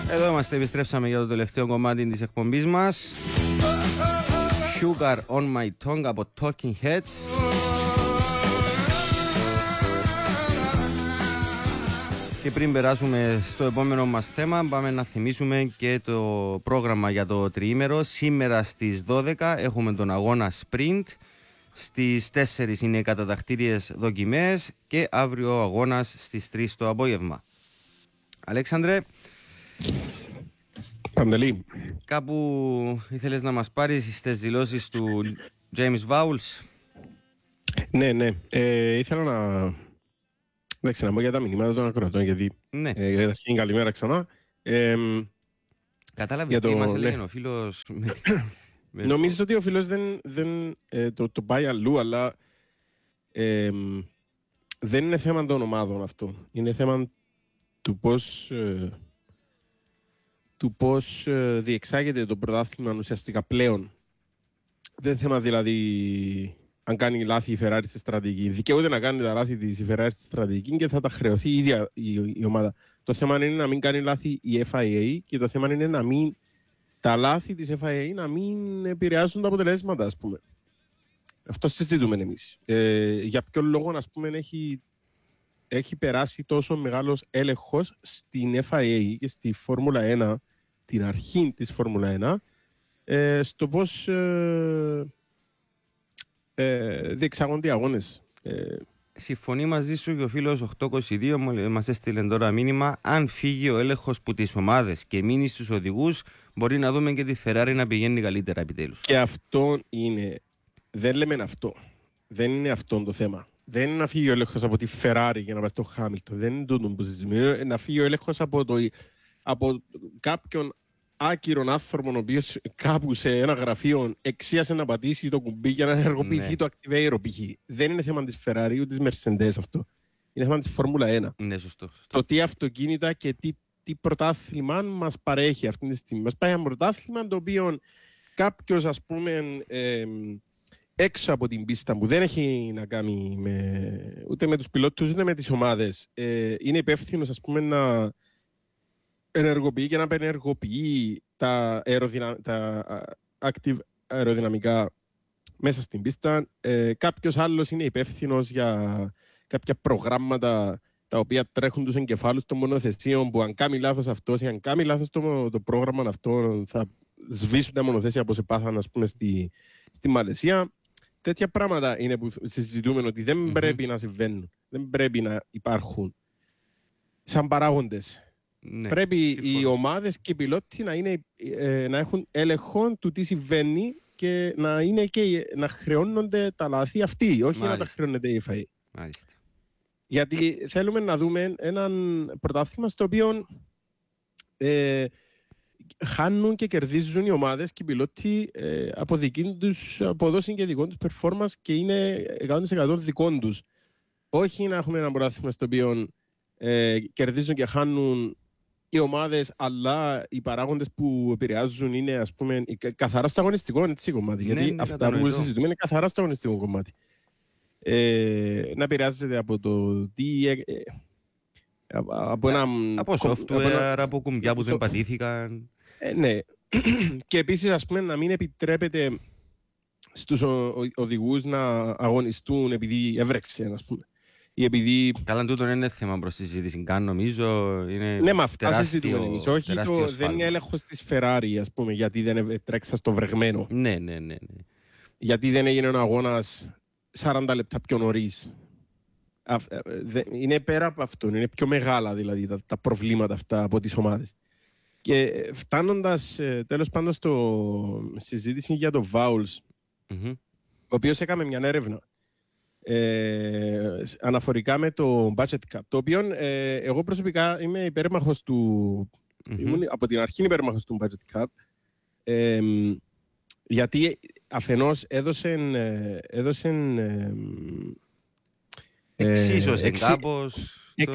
Εδώ είμαστε, επιστρέψαμε για το τελευταίο κομμάτι της εκπομπής μας. Sugar on my tongue από Talking Heads. Και πριν περάσουμε στο επόμενο μας θέμα, πάμε να θυμίσουμε και το πρόγραμμα για το τριήμερο. Σήμερα στις 12 έχουμε τον αγώνα Sprint. Στις 4 είναι οι κατατακτήριες δοκιμές και αύριο ο αγώνας στις 3 το απόγευμα. Αλέξανδρε, Παντελή, κάπου ήθελες να μας πάρεις στις δηλώσεις του James Vowles? Ναι. Ήθελα να πω για τα μηνύματα των ακροατών, γιατί Ναι. καταρχήν καλημέρα ξανά. Κατάλαβες τι μας έλεγε ο φίλος? Νομίζω ότι ο φίλος δεν το πάει αλλού, αλλά δεν είναι θέμα των ομάδων αυτό. Είναι θέμα του πώς διεξάγεται το πρωτάθλημα ουσιαστικά πλέον. Δεν είναι θέμα δηλαδή αν κάνει λάθη η Ferrari στη στρατηγική. Δικαιούται να κάνει τα λάθη της η Ferrari στη στρατηγική και θα τα χρεωθεί η ίδια η ομάδα. Το θέμα είναι να μην κάνει λάθη η FIA και το θέμα είναι να μην τα λάθη της FIA να μην επηρεάζουν τα αποτελέσματα, ας πούμε. Αυτό συζητούμε εμείς. Για ποιο λόγο, ας πούμε, έχει περάσει τόσο μεγάλος έλεγχος στην FIA και στη Φόρμουλα 1, την αρχή της Φόρμουλα 1, στο πώς διεξάγονται οι αγώνες. Συμφωνεί μαζί σου και ο φίλος 822 μας έστειλε τώρα μήνυμα. Αν φύγει ο έλεγχος που τις ομάδες και μείνει στους οδηγούς, μπορεί να δούμε και τη Ferrari να πηγαίνει καλύτερα επιτέλους. Και αυτό είναι. Δεν λέμε αυτό. Δεν είναι αυτό το θέμα. Δεν είναι να φύγει ο έλεγχος από τη Ferrari για να πάει στο Χάμιλτον. Δεν είναι τούτο που συζητούμε. Να φύγει ο έλεγχος από κάποιον άκυρον άνθρωπο, ο οποίος κάπου σε ένα γραφείο εξίασε να πατήσει το κουμπί για να ενεργοποιηθεί το activator π.χ. Δεν είναι θέμα της Ferrari ούτε της Mercedes αυτό. Είναι θέμα της Φόρμουλα 1. Ναι, σωστό. Το τι αυτοκίνητα και τι πρωτάθλημα μας παρέχει αυτή τη στιγμή. Μας πάει ένα πρωτάθλημα το οποίο κάποιος, ας πούμε, έξω από την πίστα που δεν έχει να κάνει ούτε με τους πιλότους ούτε με τις ομάδες, είναι υπεύθυνος, ας πούμε, να ενεργοποιεί και να απενεργοποιεί τα active αεροδυναμικά μέσα στην πίστα. Κάποιος άλλος είναι υπεύθυνος για κάποια προγράμματα τα οποία τρέχουν τους εγκεφάλους των μονοθεσίων, που αν κάνει λάθος αυτός ή αν κάνει λάθος το πρόγραμμα αυτό θα σβήσουν τα μονοθέσια όπως επάθαν, ας πούμε, στη Μαλαισία. Τέτοια πράγματα είναι που συζητούμε ότι δεν πρέπει να συμβαίνουν, δεν πρέπει να υπάρχουν σαν παράγοντες. Ναι, πρέπει συμφωνώ. οι ομάδες και οι πιλότοι να έχουν έλεγχο του τι συμβαίνει και να χρεώνονται τα λάθη αυτοί, όχι Μάλιστα. να τα χρεώνεται η FIA. Μάλιστα. Γιατί θέλουμε να δούμε έναν πρωτάθλημα στο οποίο χάνουν και κερδίζουν οι ομάδες και οι πιλότοι από δική τους αποδόση και δικών τους performance και είναι 100% δικών τους. Όχι να έχουμε ένα πρωτάθλημα στο οποίο κερδίζουν και χάνουν οι ομάδες, αλλά οι παράγοντες που επηρεάζουν είναι, ας πούμε, καθαρά στο αγωνιστικό κομμάτι. Ναι, γιατί ναι, αυτά που συζητούμε είναι καθαρά στο αγωνιστικό κομμάτι. Να επηρεάζεται από το τι... από software, από κουμπιά που δεν πατήθηκαν. Ναι. Και επίσης, ας πούμε, να μην επιτρέπεται στους οδηγούς να αγωνιστούν επειδή έβρεξε, ας πούμε. Ή επειδή... Καλά, τούτο δεν είναι θέμα προς συζήτηση καν, νομίζω. Είναι ναι, με αυτά συζητούμε τεράστιο, εμείς. Όχι, δεν είναι έλεγχος της Ferrari, ας πούμε, γιατί δεν τρέξα στο βρεγμένο. Ναι. Γιατί δεν έγινε ο αγώνας 40 λεπτά πιο νωρίς. Είναι πέρα από αυτό, είναι πιο μεγάλα δηλαδή τα προβλήματα αυτά από τις ομάδες. Και φτάνοντας τέλος πάντων στο συζήτηση για το Vowles, ο οποίος έκαμε μια έρευνα αναφορικά με το budget cap, το οποίο εγώ προσωπικά είμαι υπέρμαχος του, ήμουν από την αρχή υπέρμαχος του budget cap, γιατί αφενός έδωσεν εξίσωσε κάπως.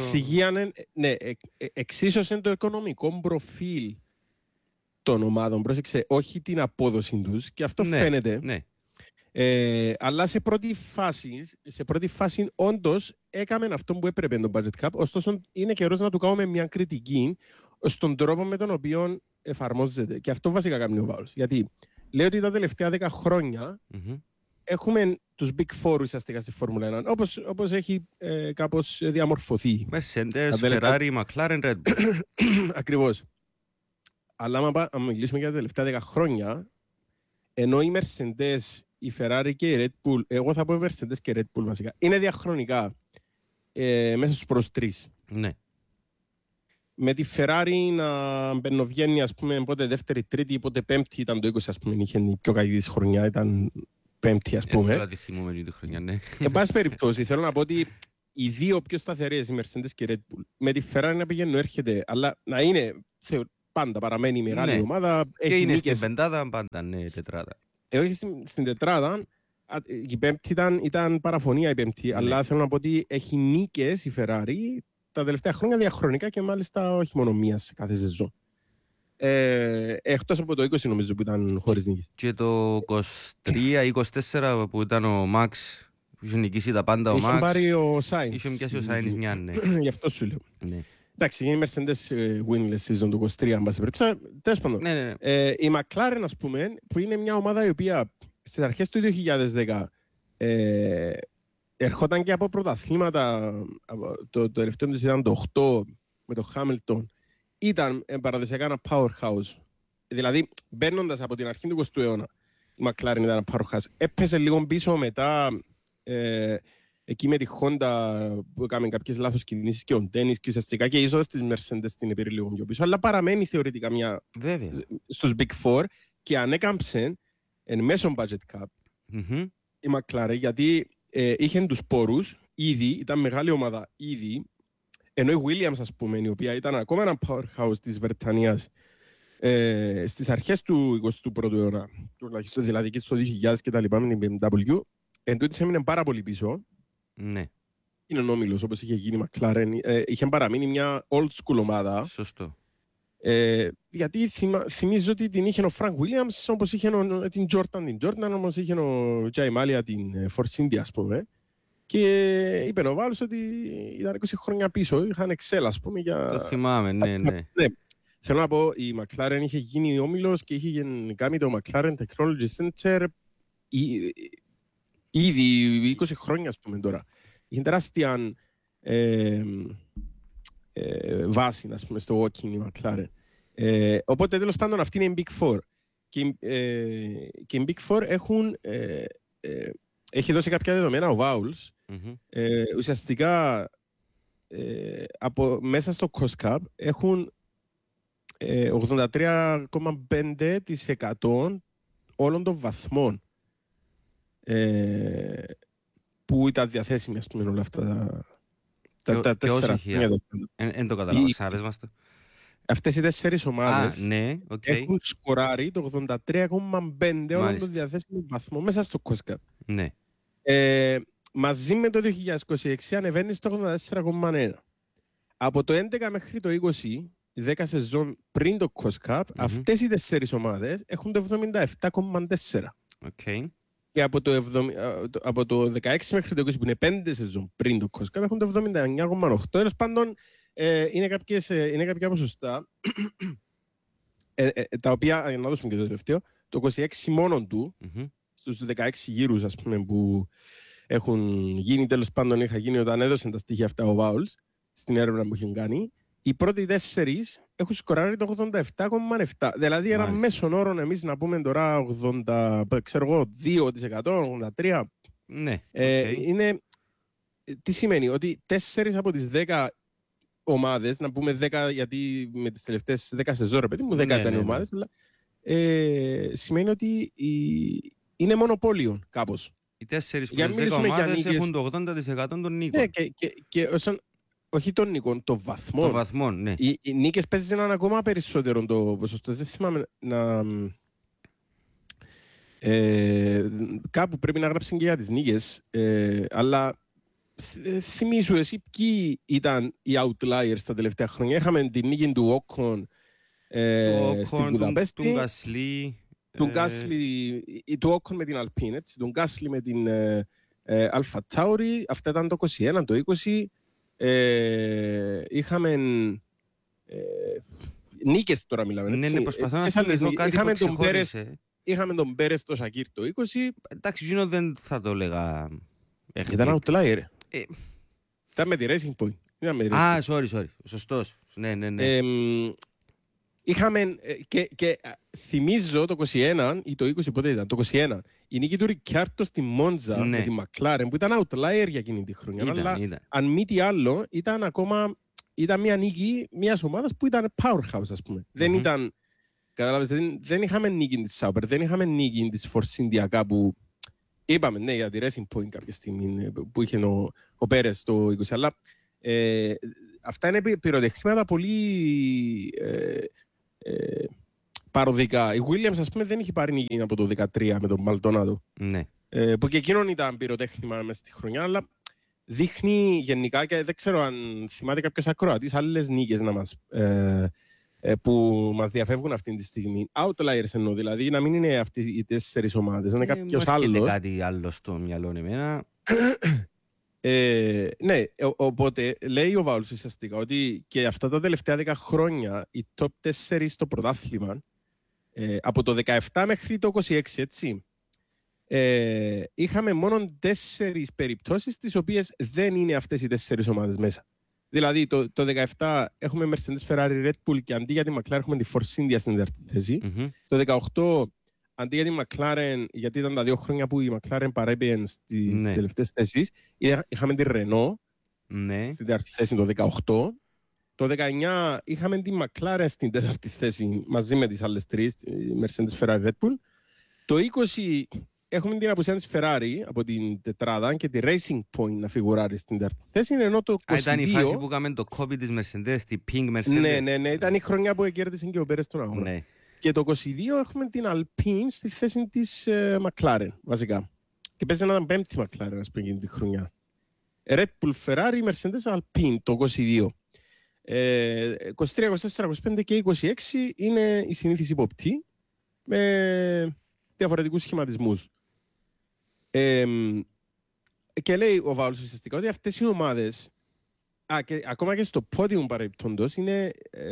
Εξίσωσε το οικονομικό προφίλ των ομάδων. Πρόσεξε, όχι την απόδοση τους, και αυτό φαίνεται. Ναι. Αλλά σε πρώτη φάση όντως έκαμε αυτό που έπρεπε το budget cap. Ωστόσο είναι καιρός να του κάνουμε μια κριτική, στον τρόπο με τον οποίο εφαρμόζεται. Και αυτό βασικά κάνει ο Vowles. Γιατί λέει ότι τα τελευταία 10 χρόνια έχουμε τους Big Four ουσιαστικά στη Φόρμουλα 1, όπως έχει κάπως διαμορφωθεί. Mercedes, Ferrari, McLaren, Red Bull. Ακριβώς. Αλλά αν μιλήσουμε για τα τελευταία 10 χρόνια, ενώ οι Mercedes, η Ferrari και η Red Bull, εγώ θα πω Mercedes και Red Bull βασικά, είναι διαχρονικά μέσα στους προς 3. Ναι. Με τη Ferrari να μπαινοβγαίνει, ας πούμε, πότε δεύτερη, τρίτη, πότε πέμπτη, ήταν το 20, ας πούμε, είχε η πιο καλή της χρονιά, ήταν πέμπτη, ας πούμε. Θέλω να τη θυμούμε τη χρονιά, ναι. Εν πάση περιπτώσει, θέλω να πω ότι οι δύο πιο σταθερές, οι Mercedes και η Red Bull, με τη Ferrari να πηγαίνουν έρχεται, αλλά να είναι, πάντα παραμένει η μεγάλη ομάδα. Και είναι στην πεντάδα, πάντα, ναι, τετράδα. Όχι στην τετράδα, η πέμπτη ήταν παραφωνία η πέμπτη, αλλά θέλω να πω ότι έχει νίκες η Ferrari τα τελευταία χρόνια διαχρονικά και μάλιστα όχι μόνο μία σε κάθε σεζόν. Εκτός από το 20 νομίζω που ήταν χωρίς νίκης. Και το 23-24 που ήταν ο Max, που είχε νικήσει τα πάντα ο Max. Είχε πάρει ο Sainz. Είχε πιάσει ο Sainz μια, ναι. Γι' αυτό σου λέω. Ναι. Εντάξει, είναι η Mercedes winless season του 23, αν πάση περιπτώσει. Τέλος πάντων. Ναι. Η McLaren, ας πούμε, που είναι μια ομάδα η οποία στις αρχές του 2010 ερχόταν και από πρωταθλήματα. Το τελευταίο της ήταν το 8 με το Hamilton. Ήταν παραδοσιακά ένα powerhouse. Δηλαδή, μπαίνοντας από την αρχή του 20ου αιώνα, η McLaren ήταν ένα powerhouse. Έπεσε λίγο πίσω μετά, εκεί με τη Honda που έκαμε κάποιες λάθος κινήσεις και ο Dennis και ουσιαστικά και η είσοδος της Mercedes την επήρε λίγο πιο πίσω. Αλλά παραμένει θεωρητικά μια στους Big Four και ανέκαμψε εν μέσω budget cap η McLaren, γιατί είχε τους πόρους ήδη, ήταν μεγάλη ομάδα ήδη, ενώ η Williams, ας πούμε, η οποία ήταν ακόμα ένα powerhouse της Βρετανίας στις αρχές του 21ου αιώνα, δηλαδή και στο 2000 και τα λοιπά με την BMW, εν τούτης έμεινε πάρα πολύ πίσω. Ναι. Είναι ο όμιλος, όπως είχε γίνει η McLaren. Είχε παραμείνει μια old school ομάδα. Σωστό. Γιατί θυμίζω ότι την είχε ο Frank Williams, όπως είχε την Jordan, όπως είχε ο Jay Malia την Force India, ας πούμε. Και είπε ο Vowles ότι ήταν 20 χρόνια πίσω, είχαν Excel, ας πούμε. Το θυμάμαι, ναι. Θέλω να πω, η McLaren είχε γίνει όμιλος και είχε κάνει το McLaren Technology Center ήδη 20 χρόνια, ας πούμε, τώρα. Είχε τεράστια βάση, ας πούμε, στο walking η McLaren. Οπότε, τέλος πάντων, αυτή είναι η Big Four. Και οι Big Four έχει δώσει κάποια δεδομένα ο Vowles. Ουσιαστικά, μέσα στο Cost Cap έχουν 83,5% όλων των βαθμών που ήταν διαθέσιμοι, ας πούμε, όλα αυτά τα 4 χρόνια. Εν το καταλάβω, ξαναπες μας το. Αυτές οι 4 ομάδες έχουν σκοράρει το 83,5% όλων των διαθέσιμων βαθμών μέσα στο Cost Cap. Ναι. Μαζί με το 2026 ανεβαίνει στο 84,1%. Από το 11 μέχρι το 20, 10 σεζόν πριν το Cost Cap, αυτές οι 4 ομάδες έχουν το 77,4%. Okay. Και από το 16 μέχρι το 20, που είναι 5 σεζόν πριν το Cost Cap, έχουν το 79,8%. Τέλος πάντων, είναι κάποια ποσοστά, τα οποία, για να δώσουμε και το τελευταίο, το 26 μόνον του, στους 16 γύρους, ας πούμε, που έχουν γίνει, τέλος πάντων είχα γίνει όταν έδωσαν τα στοιχεία αυτά ο Vowles, στην έρευνα που είχε κάνει, οι πρώτοι 4 έχουν σκοράρει το 87,7%. Δηλαδή ένα μέσον όρο εμείς να πούμε τώρα 82%, 83%. Ναι. Είναι, τι σημαίνει, ότι 4 από τις 10 ομάδες, να πούμε 10 γιατί με τις τελευταίες 10 σεζόν, ρε παιδί μου, 10 ήταν οι ομάδες, αλλά σημαίνει ότι είναι μονοπόλιο κάπως. Οι 4 από τις 10 ομάδες έχουν το 80% των νίκων. Ναι, και όχι των νίκων, των βαθμών. Των βαθμών, ναι. Οι νίκες παίζουν έναν ακόμα περισσότερο το ποσοστό. Δεν θυμάμαι να... κάπου πρέπει να γράψουν και για τις νίκες, αλλά θυμίσου εσύ ποιοι ήταν οι outliers τα τελευταία χρόνια. Είχαμε την νίκη του Ocon στη Βουδαπέστη. Του Γκάσλι. Του Ocon με την Alpine, έτσι. Του Γκάσλι με την Alpha Tauri. Αυτά ήταν το 21, το 20. Είχαμε νίκες τώρα μιλάμε. Ναι, ναι, προσπαθώ να θυμηθώ κάτι που ξεχώρισε. Είχαμε τον Πέρες το Σακίρ το 20. Εντάξει, Γίνο δεν θα το έλεγα. Ήταν outlier. Ήταν με τη Racing Point. Sorry. Σωστός. Ναι. Είχαμε και θυμίζω το 21 ή το 20 πότε ήταν, το 21. Η νίκη του Ρικιάρτο στη Μόντζα με τη McLaren που ήταν outlier για εκείνη τη χρονιά. Αλλά αν μη τι άλλο ήταν μια νίκη μιας ομάδας που ήταν powerhouse, ας πούμε. Δεν ήταν, κατάλαβες, δεν είχαμε νίκη της Sauber, δεν είχαμε νίκη της Force India κάπου. Είπαμε, ναι, για τη Racing Point κάποια στιγμή που είχε ο Πέρες το 20, αλλά αυτά είναι πυροτεχνήματα πολύ παροδικά. Η Williams, ας πούμε, δεν είχε πάρει νίκη από το 2013 με τον Μαλτονάδο. Ναι. Που και εκείνον ήταν πυροτέχνημα μέσα στη χρονιά, αλλά δείχνει γενικά, και δεν ξέρω αν θυμάται κάποιος ακροατής, άλλες νίκες που μας διαφεύγουν αυτή τη στιγμή. Outliers εννοώ, δηλαδή να μην είναι αυτοί οι 4 ομάδες, να είναι κάποιος άλλος. Δεν κάτι άλλο στο μυαλό εμένα. Ναι, οπότε λέει ο Βάουλς ουσιαστικά ότι και αυτά τα τελευταία 10 χρόνια οι top 4 στο πρωτάθλημα, από το 17 μέχρι το 26, έτσι, είχαμε μόνο 4 περιπτώσεις τις οποίες δεν είναι αυτές οι 4 ομάδες μέσα. Δηλαδή το 17 έχουμε Mercedes, Ferrari, Red Bull και αντί για τη McLaren έχουμε τη Force India στην δεύτερη θέση. Το 18 αντί για τη McLaren, γιατί ήταν τα 2 χρόνια που η McLaren παρέπαιε στις τελευταίες θέσεις, είχαμε τη Renault στην τέταρτη θέση το 18. Το 19 είχαμε τη McLaren στην τέταρτη θέση μαζί με τις άλλες 3, Mercedes, Ferrari, Red Bull. Το 20 έχουμε την απουσία της Ferrari από την τετράδα και τη Racing Point να φιγουράρει στην τέταρτη θέση, ενώ το 22... Ήταν η φάση που είχαμε το copy της Mercedes, τη Pink Mercedes. Ναι, ήταν η χρονιά που κέρδισε και ο Πέρες τον αγώνα. Ναι. Και το 22 έχουμε την Alpine στη θέση της McLaren, βασικά. Και παίζει έναν 5η McLaren, ας πούμε, τη χρονιά. Red Bull, Ferrari, Mercedes, Alpine, το 22. 23, 24, 25 και 26 είναι οι συνήθεις υποπτοί, με διαφορετικούς σχηματισμούς. Και λέει ο Βάουλς ουσιαστικά ότι αυτές οι ομάδες, και ακόμα και στο podium παρεπτόντος, είναι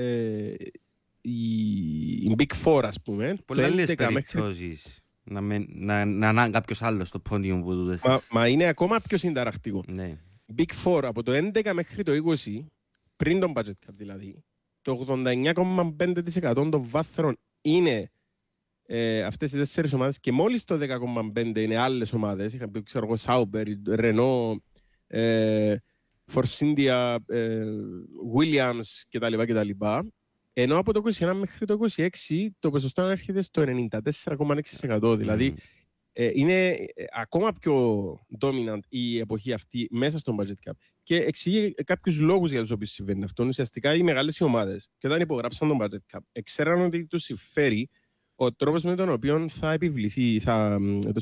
η Big Four, ας πούμε. Πολλά άλλες περιπτώσεις να είναι κάποιος άλλος στο podium που του Μα είναι ακόμα πιο συνταρακτικό. Ναι. Big Four από το 11 μέχρι το 20, πριν τον budget cap δηλαδή, το 89,5% των βάθρων είναι αυτές οι 4 ομάδες και μόλις το 10,5% είναι άλλες ομάδες. Είχα πει, ξέρω εγώ, Sauber, Renault, Force India, Williams κτλ. Ενώ από το 21 μέχρι το 26 το ποσοστό έρχεται στο 94,6%. Δηλαδή είναι ακόμα πιο dominant η εποχή αυτή μέσα στον budget cap. Και εξηγεί κάποιους λόγους για τους οποίους συμβαίνει αυτό. Ουσιαστικά οι μεγάλες ομάδες, και όταν υπογράψαν τον budget cap, ξέραν ότι τους συμφέρει ο τρόπος με τον οποίο θα επιβληθεί, θα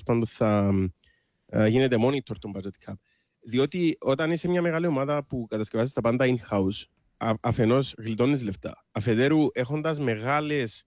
γίνεται monitor τον budget cap. Διότι όταν είσαι μια μεγάλη ομάδα που κατασκευάζεις τα πάντα in-house, αφενός γλιτώνεις λεφτά. Αφετέρου, έχοντας μεγάλες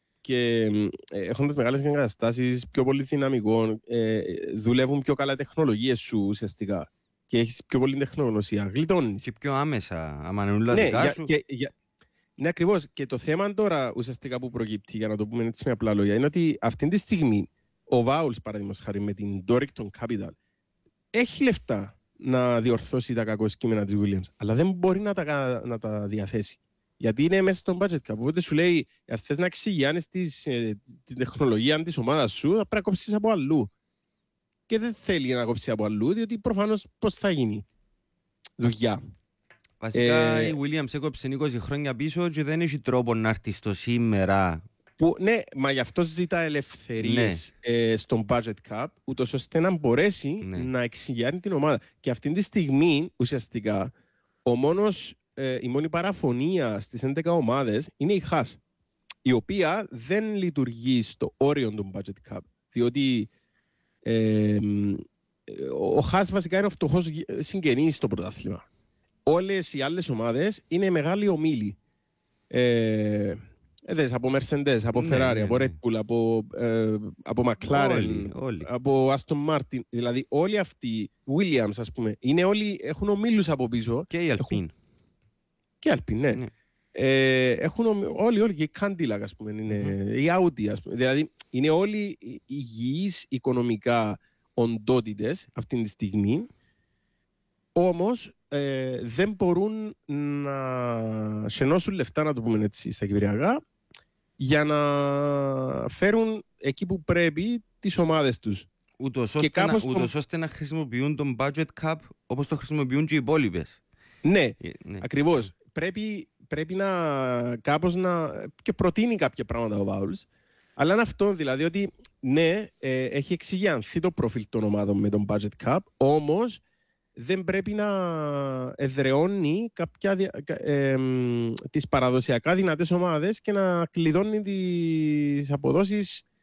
εγκαταστάσεις, πιο πολύ δυναμικών, δουλεύουν πιο καλά τεχνολογίες σου ουσιαστικά και έχεις πιο πολύ τεχνογνωσία. Γλιτώνεις. Και πιο άμεσα, άμα είναι όλα δικά σου. Ναι, ακριβώς. Και το θέμα τώρα ουσιαστικά που προκύπτει, για να το πούμε έτσι με απλά λόγια, είναι ότι αυτή τη στιγμή ο Βάουλς, παραδείγματος χάρη, με την Dorrington Capital, έχει λεφτά να διορθώσει τα κακό κείμενα της Williams, αλλά δεν μπορεί να τα διαθέσει. Γιατί είναι μέσα στον budget cap. Οπότε σου λέει, αν θες να εξηγιάνεις την τεχνολογία της ομάδας σου, θα πρέπει να κόψεις από αλλού. Και δεν θέλει να κόψει από αλλού, διότι προφανώς πώς θα γίνει δουλειά. Βασικά η Williams έκοψε 20 χρόνια πίσω και δεν έχει τρόπο να έρθει στο σήμερα. Ναι, μα γι' αυτό ζητά ελευθερίες στον budget cap, ούτως ώστε να μπορέσει να εξηγιάνει την ομάδα. Και αυτή τη στιγμή, ουσιαστικά, η μόνη παραφωνία στις 11 ομάδες είναι η Haas, η οποία δεν λειτουργεί στο όριο του budget cap, διότι ο Haas βασικά είναι ο φτωχός συγγενής στο πρωτάθλημα. Όλες οι άλλες ομάδες είναι μεγάλοι ομίλοι. Από Mercedes, από Ferrari, από Red Bull, από McLaren, από Aston Martin. Δηλαδή όλοι αυτοί, Williams ας πούμε, είναι όλοι, έχουν ομίλους από πίσω. Και η Alpine. Και η Alpine, ναι. έχουν όλοι και η Cadillac, ας πούμε, είναι, η Audi, ας πούμε. Δηλαδή, είναι όλοι υγιείς οικονομικά οντότητες αυτή τη στιγμή, όμως δεν μπορούν να σενώσουν λεφτά, να το πούμε έτσι στα κυπριακά, για να φέρουν εκεί που πρέπει τις ομάδες τους. Ούτως ώστε να χρησιμοποιούν τον budget cap όπως το χρησιμοποιούν και οι υπόλοιπες. Ναι, ακριβώς. Πρέπει να κάπως να... και προτείνει κάποια πράγματα ο Βάουλς, αλλά είναι αυτό, δηλαδή ότι ναι, έχει εξηγιανθεί το προφίλ των ομάδων με τον budget cap, όμως δεν πρέπει να εδραιώνει τις παραδοσιακά δυνατές ομάδες και να κλειδώνει τις αποδόσεις